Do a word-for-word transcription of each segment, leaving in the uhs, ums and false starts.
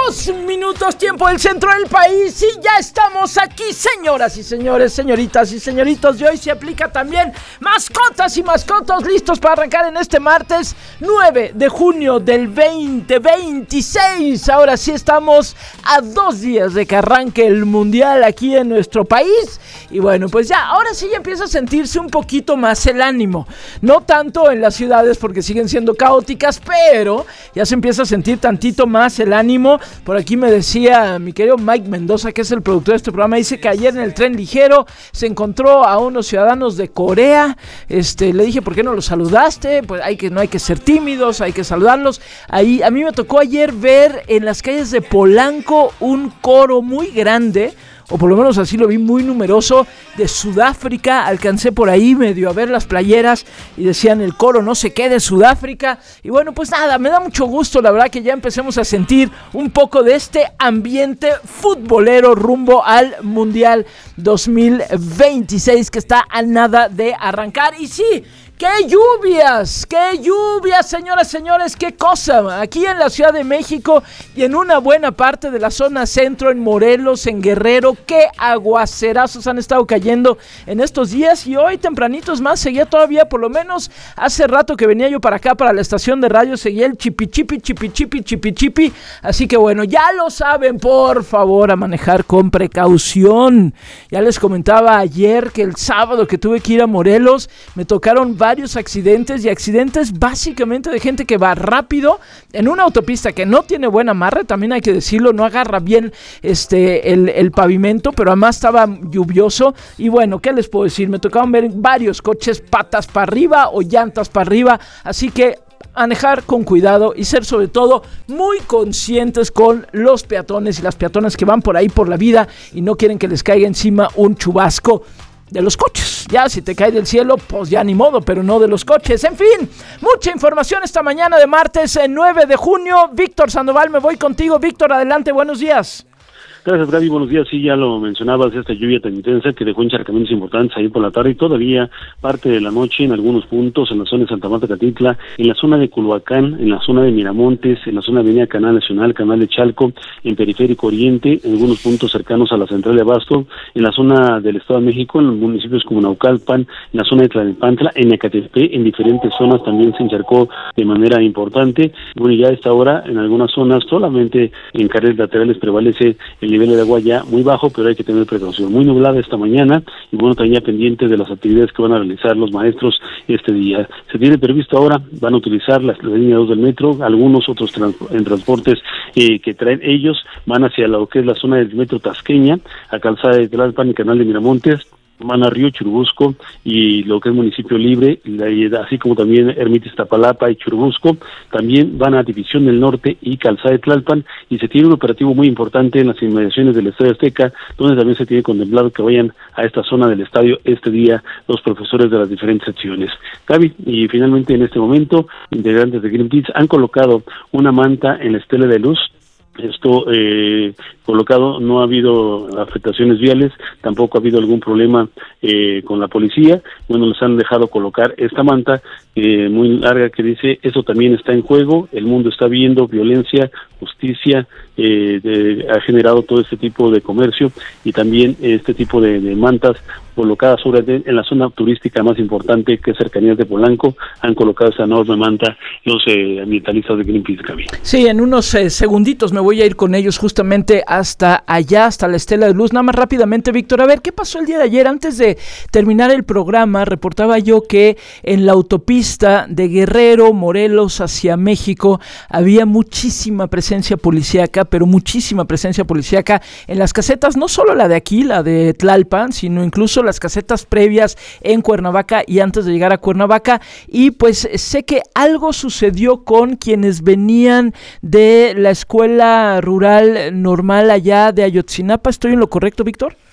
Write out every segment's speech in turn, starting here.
Dos minutos, tiempo del centro del país, y ya estamos aquí, señoras y señores, señoritas y señoritos. Y hoy se aplica también mascotas y mascotas, listos para arrancar en este martes nueve de junio del veinte veintiséis. Ahora sí estamos a dos días de que arranque el mundial aquí en nuestro país. Y bueno, pues ya, ahora sí ya empieza a sentirse un poquito más el ánimo. No tanto en las ciudades porque siguen siendo caóticas, pero ya se empieza a sentir tantito más el ánimo. Por aquí me decía mi querido Mike Mendoza, que es el productor de este programa, dice que ayer en el tren ligero se encontró a unos ciudadanos de Corea. Este, le dije, ¿por qué no los saludaste? Pues hay que, no hay que ser tímidos, hay que saludarlos. Ahí, a mí me tocó ayer ver en las calles de Polanco un coro muy grande, o por lo menos así lo vi, muy numeroso, de Sudáfrica. Alcancé por ahí medio a ver las playeras y decían el coro no sé qué de Sudáfrica. Y bueno, pues nada, me da mucho gusto, la verdad, que ya empecemos a sentir un poco de este ambiente futbolero rumbo al Mundial dos mil veintiséis, que está a nada de arrancar. Y sí, ¡qué lluvias! ¡Qué lluvias, señoras y señores! ¡Qué cosa! Aquí en la Ciudad de México y en una buena parte de la zona centro, en Morelos, en Guerrero, ¡qué aguacerazos han estado cayendo en estos días! Y hoy tempranitos más, seguía todavía, por lo menos hace rato que venía yo para acá, para la estación de radio, seguía el chipichipi, chipichipi, chipichipi. Así que bueno, ya lo saben, por favor, a manejar con precaución. Ya les comentaba ayer que el sábado que tuve que ir a Morelos, me tocaron varios accidentes, y accidentes básicamente de gente que va rápido en una autopista que no tiene buen amarre, también hay que decirlo, no agarra bien este el, el pavimento, pero además estaba lluvioso. Y bueno, ¿qué les puedo decir? Me tocaron ver varios coches patas para arriba o llantas para arriba, así que manejar con cuidado y ser sobre todo muy conscientes con los peatones y las peatonas que van por ahí por la vida y no quieren que les caiga encima un chubasco de los coches. Ya si te cae del cielo, pues ya ni modo, pero no de los coches. En fin, mucha información esta mañana de martes nueve de junio. Víctor Sandoval, me voy contigo. Víctor, adelante, buenos días. Gracias, Gaby, buenos días. Sí, ya lo mencionabas, esta lluvia tan intensa que dejó encharcamientos importantes ahí por la tarde y todavía parte de la noche en algunos puntos, en la zona de Santa Marta, Catitla, en la zona de Culhuacán, en la zona de Miramontes, en la zona de Avenida Canal Nacional, Canal de Chalco, en Periférico Oriente, en algunos puntos cercanos a la Central de Abasto, en la zona del Estado de México, en los municipios como Naucalpan, en la zona de Tlalnepantla, en Ecatepec, en diferentes zonas también se encharcó de manera importante. Bueno, ya a esta hora, en algunas zonas, solamente en carriles laterales prevalece el nivel de agua ya muy bajo, pero hay que tener precaución. Muy nublada esta mañana y bueno, también pendiente de las actividades que van a realizar los maestros este día. Se tiene previsto ahora, van a utilizar la, la línea dos del metro, algunos otros trans, en transportes eh, que traen ellos, van hacia lo que es la zona del metro Tasqueña, a Calzada de Tlalpan y Canal de Miramontes, van a Río Churubusco y lo que es Municipio Libre, así como también Ermita Iztapalapa y Churubusco. También van a División del Norte y Calzada de Tlalpan, y se tiene un operativo muy importante en las inmediaciones del Estadio Azteca, donde también se tiene contemplado que vayan a esta zona del estadio este día los profesores de las diferentes secciones. Gaby, y finalmente en este momento, integrantes de Greenpeace han colocado una manta en la estela de luz. Esto eh, colocado, no ha habido afectaciones viales, tampoco ha habido algún problema eh, con la policía. Bueno, les han dejado colocar esta manta eh, muy larga que dice: eso también está en juego, el mundo está viendo violencia, justicia, eh, de, ha generado todo este tipo de comercio, y también este tipo de, de mantas colocadas sobre de, en la zona turística más importante, que es cercanías de Polanco. Han colocado esa enorme manta los eh, ambientalistas de Greenpeace, Gaby. Sí, en unos eh, segunditos me voy a ir con ellos justamente hasta allá, hasta la estela de luz. Nada más rápidamente, Víctor, a ver, ¿qué pasó el día de ayer? Antes de terminar el programa, reportaba yo que en la autopista de Guerrero, Morelos, hacia México, había muchísima presencia policíaca, pero muchísima presencia policíaca en las casetas, no solo la de aquí, la de Tlalpan, sino incluso las casetas previas en Cuernavaca y antes de llegar a Cuernavaca. Y pues sé que algo sucedió con quienes venían de la escuela rural normal allá de Ayotzinapa. ¿Estoy en lo correcto, Víctor?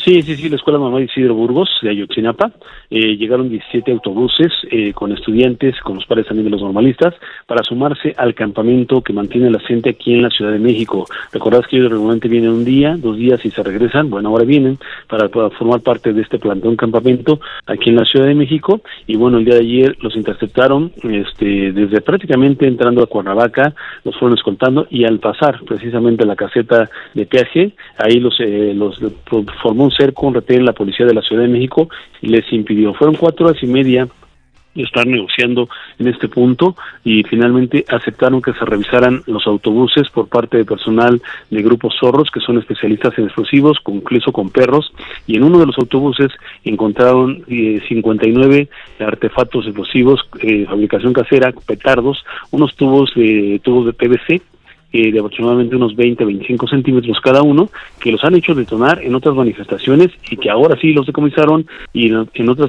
Sí, sí, sí, la Escuela Mamá Isidro Burgos de Ayotzinapa. Eh, llegaron diecisiete autobuses eh, con estudiantes, con los padres también de los normalistas, para sumarse al campamento que mantiene la gente aquí en la Ciudad de México. Recordad que ellos regularmente vienen un día, dos días y se regresan. Bueno, ahora vienen para, para formar parte de este plantón campamento aquí en la Ciudad de México. Y bueno, el día de ayer los interceptaron este, desde prácticamente entrando a Cuernavaca, los fueron escoltando y al pasar precisamente la caseta de peaje, ahí los, eh, los formó un cerco, un retén la policía de la Ciudad de México y les impidió. Fueron cuatro horas y media de estar negociando en este punto y finalmente aceptaron que se revisaran los autobuses por parte de personal de Grupo Zorros, que son especialistas en explosivos, incluso con perros, y en uno de los autobuses encontraron eh, cincuenta y nueve artefactos explosivos, eh, fabricación casera, petardos, unos tubos de tubos de P V C, Eh, de aproximadamente unos veinte a veinticinco centímetros cada uno, que los han hecho detonar en otras manifestaciones y que ahora sí los decomisaron y en, en otras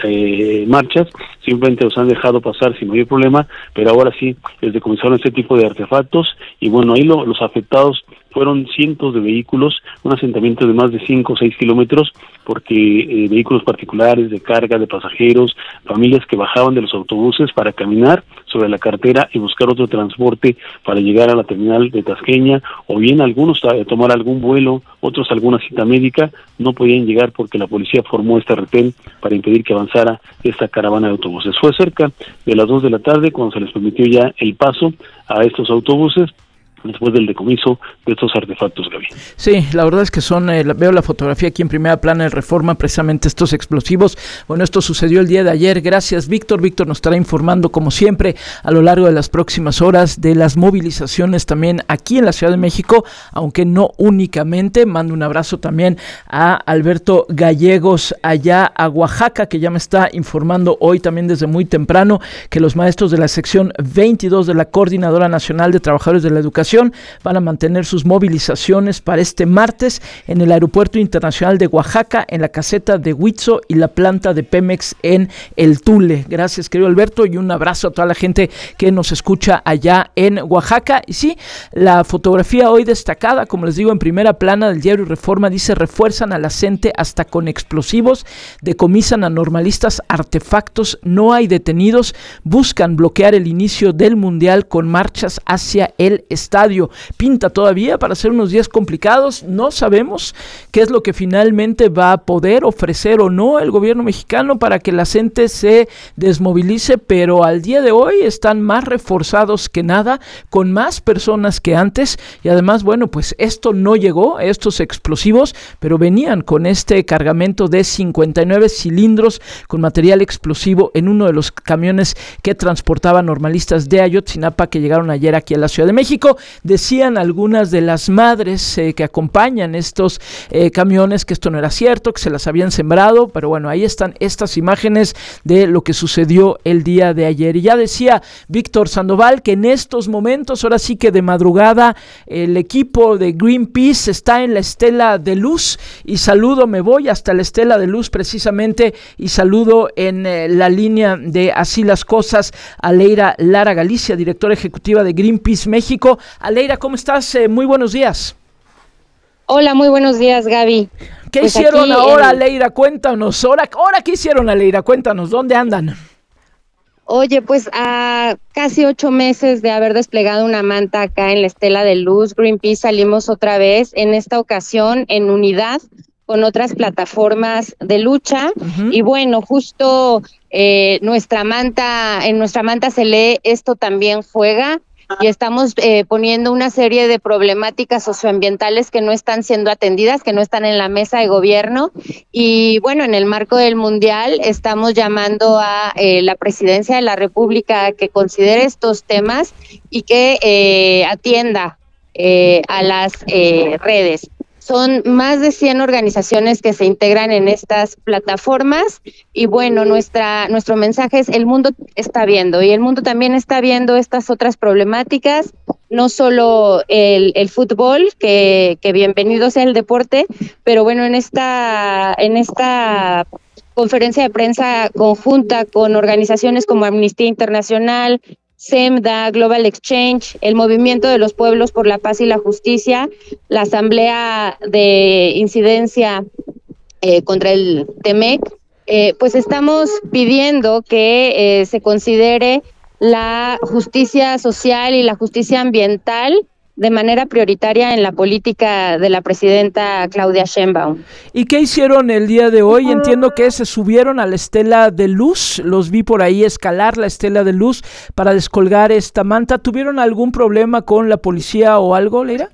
eh, marchas simplemente los han dejado pasar sin mayor problema, pero ahora sí les decomisaron este tipo de artefactos y bueno, ahí lo, los afectados fueron cientos de vehículos, un asentamiento de más de cinco o seis kilómetros, porque eh, vehículos particulares de carga, de pasajeros, familias que bajaban de los autobuses para caminar sobre la carretera y buscar otro transporte para llegar a la terminal de Tasqueña, o bien algunos a tomar algún vuelo, otros alguna cita médica, no podían llegar porque la policía formó este retén para impedir que avanzara esta caravana de autobuses. Fue cerca de las dos de la tarde cuando se les permitió ya el paso a estos autobuses, después del decomiso de estos artefactos, Gaby. Sí, la verdad es que son, eh, veo la fotografía aquí en primera plana de Reforma, precisamente estos explosivos. Bueno, esto sucedió el día de ayer. Gracias, Víctor. Víctor nos estará informando, como siempre, a lo largo de las próximas horas de las movilizaciones también aquí en la Ciudad de México, aunque no únicamente. Mando un abrazo también a Alberto Gallegos allá a Oaxaca, que ya me está informando hoy también desde muy temprano que los maestros de la sección veintidós de la Coordinadora Nacional de Trabajadores de la Educación van a mantener sus movilizaciones para este martes en el Aeropuerto Internacional de Oaxaca, en la caseta de Huitzo y la planta de Pemex en el Tule. Gracias, querido Alberto, y un abrazo a toda la gente que nos escucha allá en Oaxaca. Y sí, la fotografía hoy destacada, como les digo, en primera plana del diario Reforma, dice: refuerzan a la gente hasta con explosivos, decomisan a normalistas artefactos, no hay detenidos, buscan bloquear el inicio del Mundial con marchas hacia el estadio. Pinta todavía para ser unos días complicados. No sabemos qué es lo que finalmente va a poder ofrecer o no el gobierno mexicano para que la gente se desmovilice, pero al día de hoy están más reforzados que nada, con más personas que antes, y además, bueno, pues esto no llegó, estos explosivos, pero venían con este cargamento de cincuenta y nueve cilindros con material explosivo en uno de los camiones que transportaban normalistas de Ayotzinapa que llegaron ayer aquí a la Ciudad de México. Decían algunas de las madres eh, que acompañan estos eh, camiones que esto no era cierto, que se las habían sembrado, pero bueno, ahí están estas imágenes de lo que sucedió el día de ayer. Y ya decía Víctor Sandoval que en estos momentos, ahora sí que de madrugada, el equipo de Greenpeace está en la Estela de Luz, y saludo, me voy hasta la Estela de Luz precisamente, y saludo en eh, la línea de Así las Cosas a Leira Lara Galicia, directora ejecutiva de Greenpeace México. Aleira, ¿cómo estás? Eh, muy buenos días. Hola, muy buenos días, Gaby. ¿Qué pues hicieron ahora, en... Aleira? Cuéntanos. ¿Ahora, ahora qué hicieron, Aleira? Cuéntanos, ¿dónde andan? Oye, pues a casi ocho meses de haber desplegado una manta acá en la Estela de Luz, Greenpeace salimos otra vez, en esta ocasión en unidad con otras plataformas de lucha. Uh-huh. Y bueno, justo eh, nuestra manta, en nuestra manta se lee "esto también juega", y estamos eh, poniendo una serie de problemáticas socioambientales que no están siendo atendidas, que no están en la mesa de gobierno. Y bueno, en el marco del Mundial estamos llamando a eh, la Presidencia de la República a que considere estos temas y que eh, atienda eh, a las eh, redes. Son más de cien organizaciones que se integran en estas plataformas y bueno, nuestra nuestro mensaje es: el mundo está viendo, y el mundo también está viendo estas otras problemáticas, no solo el, el fútbol, que, que bienvenido sea el deporte, pero bueno, en esta en esta conferencia de prensa conjunta con organizaciones como Amnistía Internacional, SEMDA, Global Exchange, el Movimiento de los Pueblos por la Paz y la Justicia, la Asamblea de Incidencia eh, contra el Temec, eh, pues estamos pidiendo que eh, se considere la justicia social y la justicia ambiental de manera prioritaria en la política de la presidenta Claudia Sheinbaum. ¿Y qué hicieron el día de hoy? Entiendo que se subieron a la estela de luz, los vi por ahí escalar la estela de luz para descolgar esta manta. ¿Tuvieron algún problema con la policía o algo, Leira?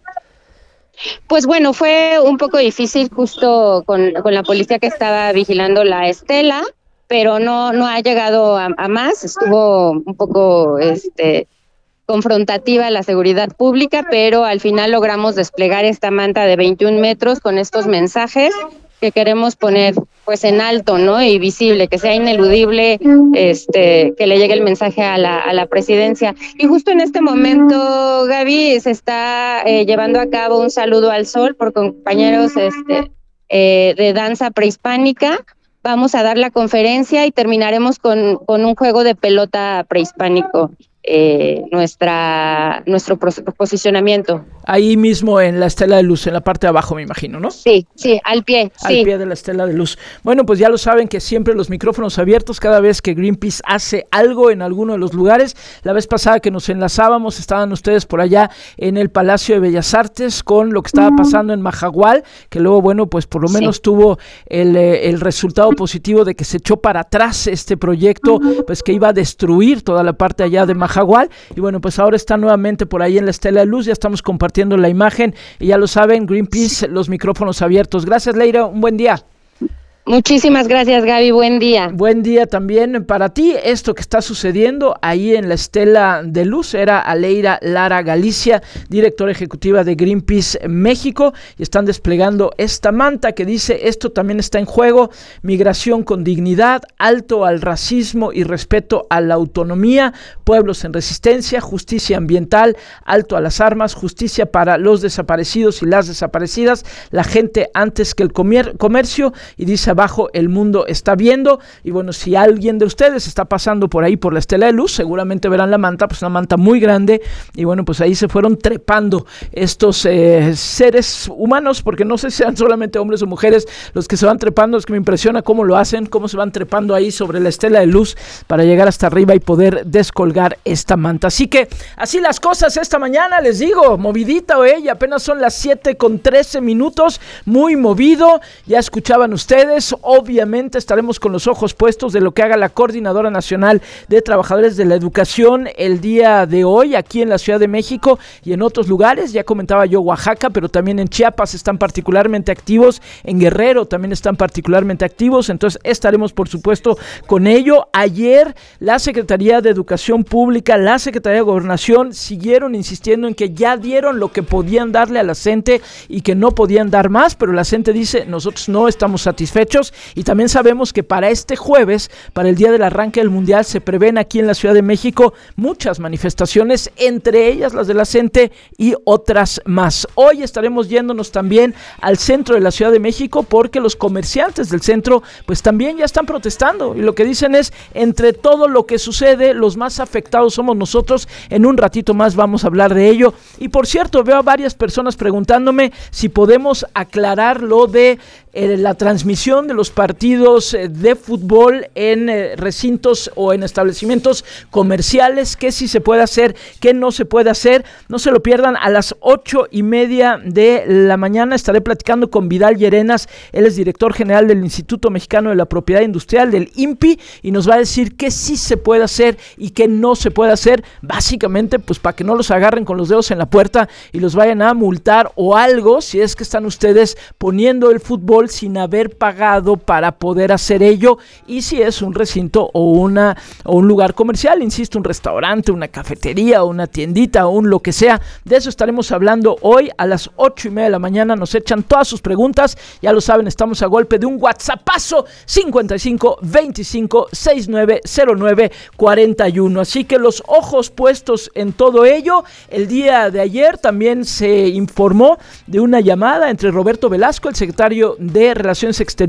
Pues bueno, fue un poco difícil justo con, con la policía que estaba vigilando la estela, pero no, no ha llegado a, a más, estuvo un poco este confrontativa la seguridad pública, pero al final logramos desplegar esta manta de veintiún metros con estos mensajes que queremos poner pues en alto, ¿no? Y visible, que sea ineludible, este, que le llegue el mensaje a la, a la presidencia. Y justo en este momento, Gaby, se está eh, llevando a cabo un saludo al sol por compañeros este, eh, de danza prehispánica. Vamos a dar la conferencia y terminaremos con, con un juego de pelota prehispánico. Eh, nuestra nuestro posicionamiento. Ahí mismo en la estela de luz, en la parte de abajo, me imagino, ¿no? Sí, sí, al pie. Al sí. pie de la estela de luz. Bueno, pues ya lo saben que siempre los micrófonos abiertos cada vez que Greenpeace hace algo en alguno de los lugares. La vez pasada que nos enlazábamos, estaban ustedes por allá en el Palacio de Bellas Artes con lo que estaba pasando en Majagual, que luego, bueno, pues por lo menos sí. tuvo el, el resultado positivo de que se echó para atrás este proyecto, pues que iba a destruir toda la parte allá de Majagual. Y bueno, pues ahora está nuevamente por ahí en la estela de luz, ya estamos compartiendo la imagen y ya lo saben, Greenpeace, los micrófonos abiertos. Gracias, Leira, un buen día. Muchísimas gracias, Gaby, buen día. Buen día también para ti. Esto que está sucediendo ahí en la estela de luz era Aleira Lara Galicia, directora ejecutiva de Greenpeace México, y están desplegando esta manta que dice: esto también está en juego, migración con dignidad, alto al racismo y respeto a la autonomía, pueblos en resistencia, justicia ambiental, alto a las armas, justicia para los desaparecidos y las desaparecidas, la gente antes que el comer- comercio, y dice abajo: el mundo está viendo. Y bueno, si alguien de ustedes está pasando por ahí por la estela de luz, seguramente verán la manta, pues una manta muy grande, y bueno, pues ahí se fueron trepando estos eh, seres humanos, porque no sé si sean solamente hombres o mujeres los que se van trepando. Es que me impresiona cómo lo hacen, cómo se van trepando ahí sobre la estela de luz para llegar hasta arriba y poder descolgar esta manta. Así que así las cosas esta mañana, les digo, movidita hoy, apenas son las siete con trece minutos, muy movido, ya escuchaban ustedes. Obviamente estaremos con los ojos puestos de lo que haga la Coordinadora Nacional de Trabajadores de la Educación el día de hoy aquí en la Ciudad de México y en otros lugares. Ya comentaba yo Oaxaca, pero también en Chiapas están particularmente activos, en Guerrero también están particularmente activos, entonces estaremos por supuesto con ello. Ayer la Secretaría de Educación Pública, la Secretaría de Gobernación siguieron insistiendo en que ya dieron lo que podían darle a la CENTE y que no podían dar más, pero la CENTE dice: nosotros no estamos satisfechos. Y también sabemos que para este jueves, para el día del arranque del Mundial, se prevén aquí en la Ciudad de México muchas manifestaciones, entre ellas las de la CENTE y otras más. Hoy estaremos yéndonos también al centro de la Ciudad de México porque los comerciantes del centro pues también ya están protestando y lo que dicen es: entre todo lo que sucede, los más afectados somos nosotros. En un ratito más vamos a hablar de ello. Y por cierto, veo a varias personas preguntándome si podemos aclarar lo de eh, la transmisión de los partidos eh, de fútbol en eh, recintos o en establecimientos comerciales, qué sí se puede hacer, qué no se puede hacer. No se lo pierdan, a las ocho y media de la mañana estaré platicando con Vidal Llerenas, él es director general del Instituto Mexicano de la Propiedad Industrial, del I N P I, y nos va a decir qué sí se puede hacer y qué no se puede hacer, básicamente pues para que no los agarren con los dedos en la puerta y los vayan a multar o algo, si es que están ustedes poniendo el fútbol sin haber pagado para poder hacer ello, y si es un recinto o una o un lugar comercial, insisto, un restaurante, una cafetería o una tiendita o un lo que sea. De eso estaremos hablando hoy a las ocho y media de la mañana. Nos echan todas sus preguntas, ya lo saben, estamos a golpe de un WhatsAppazo cincuenta y cinco veinticinco sesenta y nueve cero nueve cuarenta y uno, así que los ojos puestos en todo ello. El día de ayer también se informó de una llamada entre Roberto Velasco, el secretario de Relaciones Exteriores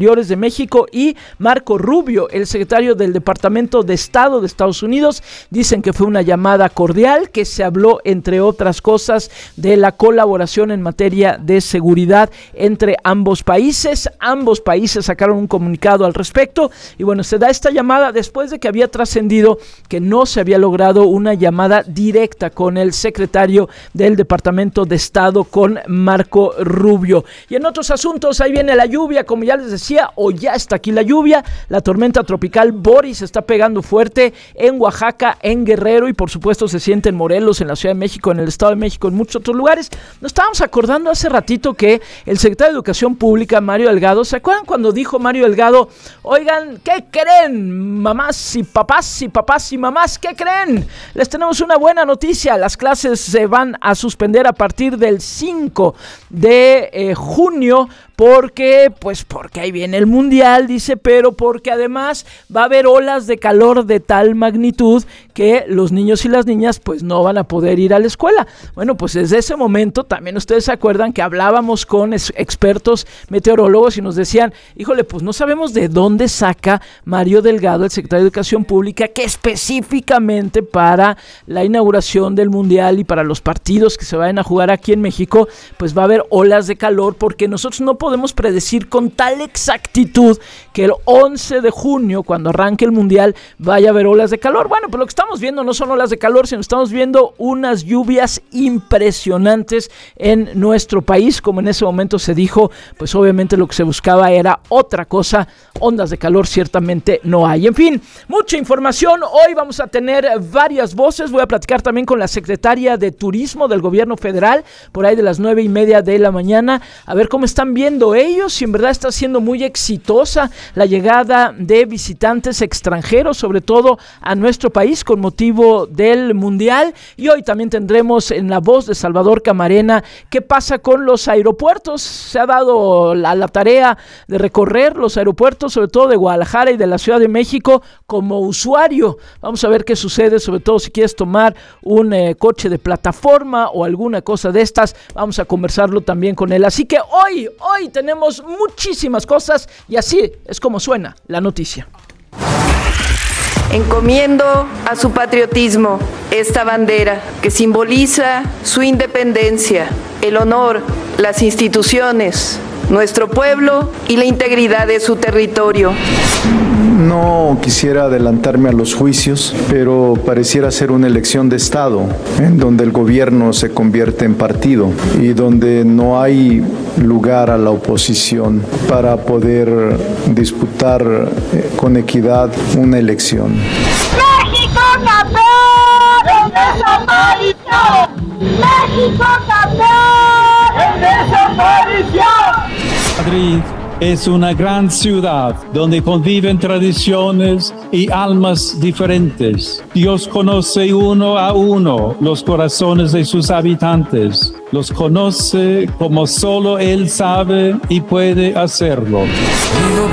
Exteriores de México, y Marco Rubio, el secretario del Departamento de Estado de Estados Unidos. Dicen que fue una llamada cordial, que se habló, entre otras cosas, de la colaboración en materia de seguridad entre ambos países. Ambos países sacaron un comunicado al respecto, y bueno, se da esta llamada después de que había trascendido que no se había logrado una llamada directa con el secretario del Departamento de Estado, con Marco Rubio. Y en otros asuntos, ahí viene la lluvia, como ya les decía, o ya está aquí la lluvia. La tormenta tropical Boris está pegando fuerte en Oaxaca, en Guerrero, y por supuesto se siente en Morelos, en la Ciudad de México, en el Estado de México, en muchos otros lugares. Nos estábamos acordando hace ratito que el secretario de Educación Pública, Mario Delgado, ¿se acuerdan cuando dijo Mario Delgado: oigan, ¿qué creen, mamás y papás y papás y mamás? ¿Qué creen? Les tenemos una buena noticia. Las clases se van a suspender a partir del cinco de eh, junio. Porque, pues porque ahí viene el mundial, dice, pero porque además va a haber olas de calor de tal magnitud que los niños y las niñas pues no van a poder ir a la escuela. Bueno, pues desde ese momento también ustedes se acuerdan que hablábamos con es, expertos meteorólogos y nos decían: híjole, pues no sabemos de dónde saca Mario Delgado, el secretario de Educación Pública, que específicamente para la inauguración del mundial y para los partidos que se vayan a jugar aquí en México, pues va a haber olas de calor, porque nosotros no podemos podemos predecir con tal exactitud que el once de junio, cuando arranque el mundial, vaya a haber olas de calor. Bueno, pues lo que estamos viendo no son olas de calor, sino estamos viendo unas lluvias impresionantes en nuestro país. Como en ese momento se dijo, pues obviamente lo que se buscaba era otra cosa. Ondas de calor ciertamente no hay. En fin, mucha información. Hoy vamos a tener varias voces. Voy a platicar también con la secretaria de Turismo del Gobierno Federal, por ahí de las nueve y media de la mañana, a ver cómo están viendo ellos, si en verdad está siendo muy exitosa la llegada de visitantes extranjeros, sobre todo a nuestro país, con motivo del mundial. Y hoy también tendremos en la voz de Salvador Camarena qué pasa con los aeropuertos. Se ha dado la, la tarea de recorrer los aeropuertos, sobre todo de Guadalajara y de la Ciudad de México, como usuario. Vamos a ver qué sucede, sobre todo si quieres tomar un eh, coche de plataforma o alguna cosa de estas. Vamos a conversarlo también con él. Así que hoy, hoy tenemos muchísimas cosas, y así es como suena la noticia. Encomiendo a su patriotismo esta bandera que simboliza su independencia, el honor, las instituciones, nuestro pueblo y la integridad de su territorio. No quisiera adelantarme a los juicios, pero pareciera ser una elección de Estado, en donde el gobierno se convierte en partido y donde no hay lugar a la oposición para poder disputar eh, con equidad una elección. ¡México campeón en desaparición! ¡México campeón en desaparición! Madrid es una gran ciudad donde conviven tradiciones y almas diferentes. Dios conoce uno a uno los corazones de sus habitantes. Los conoce como solo Él sabe y puede hacerlo.